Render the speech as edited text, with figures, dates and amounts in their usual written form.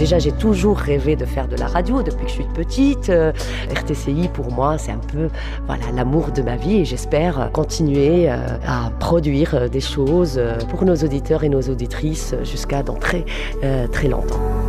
Déjà, j'ai toujours rêvé de faire de la radio depuis que je suis petite. RTCI, pour moi, c'est un peu l'amour de ma vie et j'espère continuer à produire des choses pour nos auditeurs et nos auditrices jusqu'à dans très longtemps.